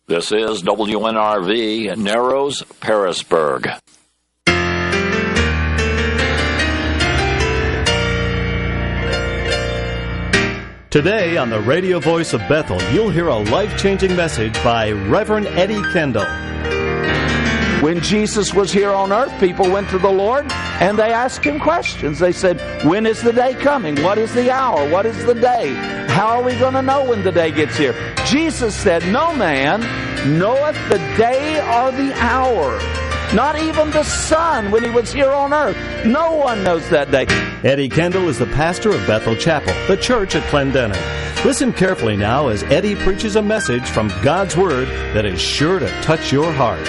This is WNRV, Narrows, Pearisburg. Today on the Radio Voice of Bethel, you'll hear a life-changing message by Reverend Eddie Kendall. When Jesus was here on earth, people went to the Lord and they asked Him questions. They said, when is the day coming? What is the hour? What is the day? How are we going to know when the day gets here? Jesus said, no man knoweth the day or the hour. Not even the Son when He was here on earth. No one knows that day. Eddie Kendall is the pastor of Bethel Chapel, the church at Clendenin. Listen carefully now as Eddie preaches a message from God's Word that is sure to touch your heart.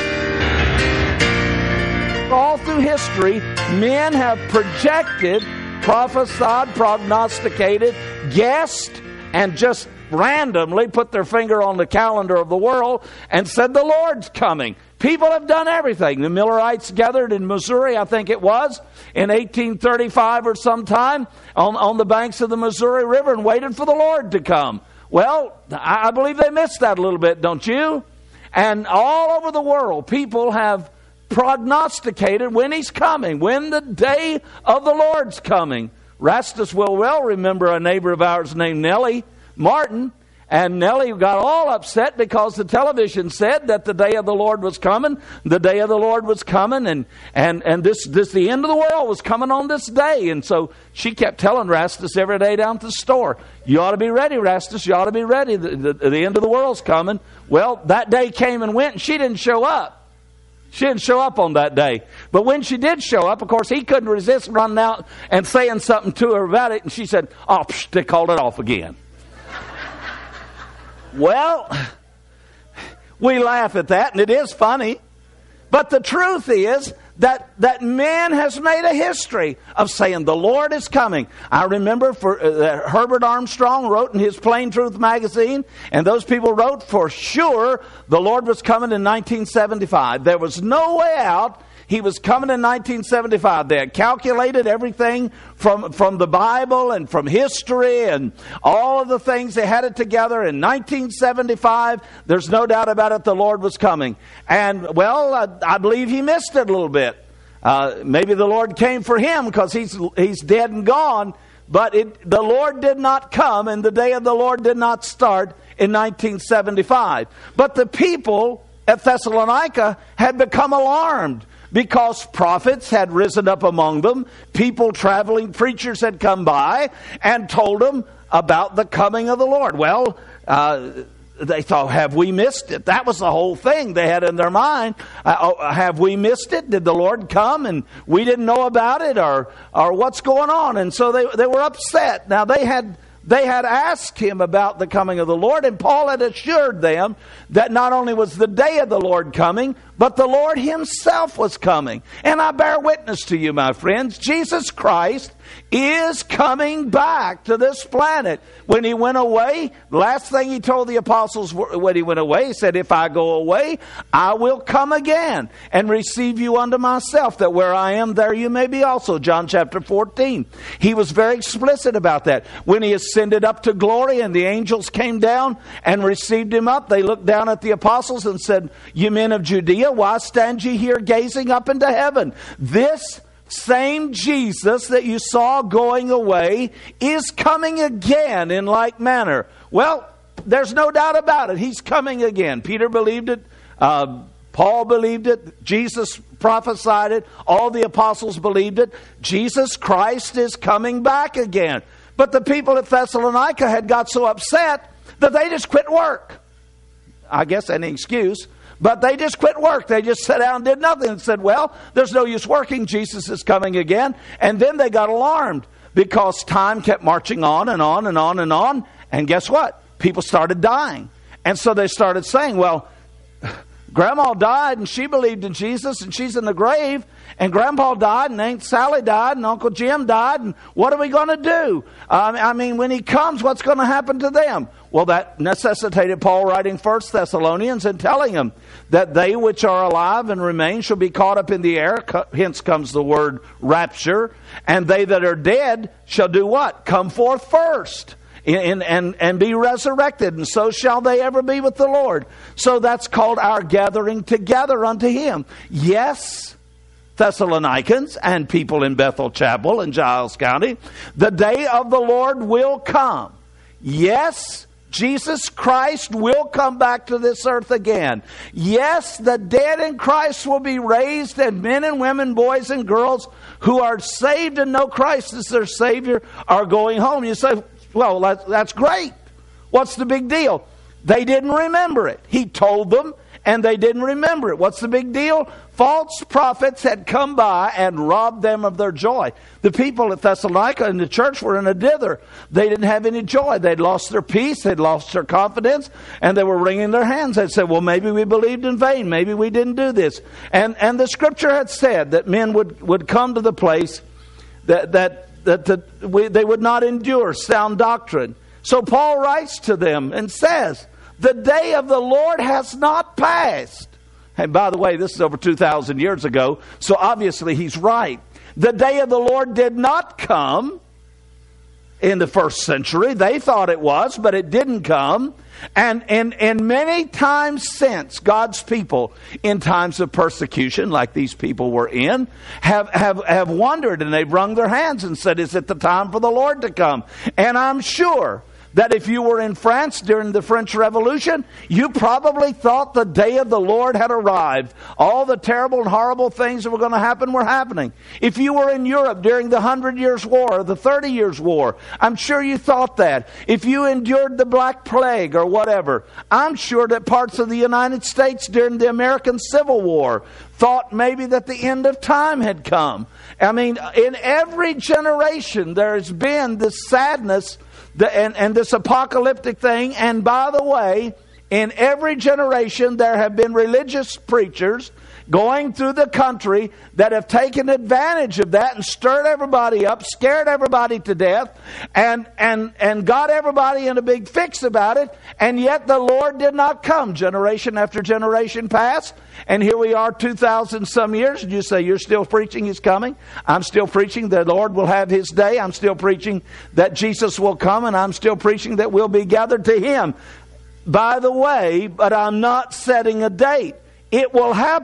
All through history, men have projected, prophesied, prognosticated, guessed, and just randomly put their finger on the calendar of the world and said the Lord's coming. People have done everything. The Millerites gathered in Missouri, I think it was, in 1835 or sometime on the banks of the Missouri River and waited for the Lord to come. Well, I believe they missed that a little bit, don't you? And all over the world, people have prognosticated when He's coming, when the day of the Lord's coming. Rastus will well remember a neighbor of ours named Nellie Martin. And Nellie got all upset because the television said that the day of the Lord was coming. The day of the Lord was coming, and this the end of the world was coming on this day. And so she kept telling Rastus every day down at the store, you ought to be ready, Rastus, you ought to be ready. The end of the world's coming. Well, that day came and went, and she didn't show up. She didn't show up on that day. But when she did show up, of course, he couldn't resist running out and saying something to her about it. And she said, oh, they called it off again. Well, we laugh at that, and it is funny. But the truth is that man has made a history of saying the Lord is coming. I remember Herbert Armstrong wrote in his Plain Truth magazine, and those people wrote for sure the Lord was coming in 1975. There was no way out. He was coming in 1975. They had calculated everything from the Bible and from history and all of the things. They had it together in 1975. There's no doubt about it, the Lord was coming. And, well, I believe he missed it a little bit. Maybe the Lord came for him because he's dead and gone. But the Lord did not come, and the day of the Lord did not start in 1975. But the people at Thessalonica had become alarmed, because prophets had risen up among them. People traveling, preachers had come by and told them about the coming of the Lord. Well, they thought, have we missed it? That was the whole thing they had in their mind. Have we missed it? Did the Lord come and we didn't know about it? Or what's going on? And so they were upset. Now they had asked him about the coming of the Lord, and Paul had assured them that not only was the day of the Lord coming, but the Lord Himself was coming. And I bear witness to you, my friends, Jesus Christ is coming back to this planet. When He went away, the last thing He told the apostles when He went away, He said, if I go away, I will come again and receive you unto myself, that where I am, there you may be also. John chapter 14. He was very explicit about that. When He ascended up to glory and the angels came down and received Him up, they looked down at the apostles and said, you men of Judea, why stand ye here gazing up into heaven? This same Jesus that you saw going away is coming again in like manner. Well, there's no doubt about it. He's coming again. Peter believed it. Paul believed it. Jesus prophesied it. All the apostles believed it. Jesus Christ is coming back again. But the people at Thessalonica had got so upset that they just quit work. I guess any excuse. But they just quit work. They just sat down and did nothing and said, well, there's no use working. Jesus is coming again. And then they got alarmed because time kept marching on and on and on and on. And guess what? People started dying. And so they started saying, well, Grandma died and she believed in Jesus and she's in the grave. And Grandpa died and Aunt Sally died and Uncle Jim died. And what are we going to do? I mean, when He comes, what's going to happen to them? Well, that necessitated Paul writing 1 Thessalonians and telling them that they which are alive and remain shall be caught up in the air. Hence comes the word rapture. And they that are dead shall do what? Come forth first. and be resurrected, and so shall they ever be with the Lord. So that's called our gathering together unto Him. Yes, Thessalonians and people in Bethel Chapel in Giles County, the day of the Lord will come. Yes, Jesus Christ will come back to this earth again. Yes, the dead in Christ will be raised, and men and women, boys and girls who are saved and know Christ as their Savior are going home. You say, well, that's great. What's the big deal? They didn't remember it. He told them, and they didn't remember it. What's the big deal? False prophets had come by and robbed them of their joy. The people at Thessalonica in the church were in a dither. They didn't have any joy. They'd lost their peace. They'd lost their confidence. And they were wringing their hands. They'd said, well, maybe we believed in vain. Maybe we didn't do this. And the Scripture had said that men would come to the place that they would not endure sound doctrine. So Paul writes to them and says, the day of the Lord has not passed. And by the way, this is over 2,000 years ago, so obviously he's right. The day of the Lord did not come in the first century. They thought it was, but it didn't come. And many times since, God's people, in times of persecution, like these people were in, have wondered, and they've wrung their hands and said, is it the time for the Lord to come? And I'm sure that if you were in France during the French Revolution, you probably thought the day of the Lord had arrived. All the terrible and horrible things that were going to happen were happening. If you were in Europe during the 100 Years' War or the 30 Years' War, I'm sure you thought that. If you endured the Black Plague or whatever, I'm sure that parts of the United States during the American Civil War thought maybe that the end of time had come. I mean, in every generation there has been this sadness and this apocalyptic thing. And by the way, in every generation there have been religious preachers going through the country that have taken advantage of that and stirred everybody up, scared everybody to death, and got everybody in a big fix about it. And yet the Lord did not come. Generation after generation passed, and here we are 2,000 some years, and you say, you're still preaching He's coming? I'm still preaching the Lord will have His day. I'm still preaching that Jesus will come, and I'm still preaching that we'll be gathered to Him. By the way, but I'm not setting a date. It will happen.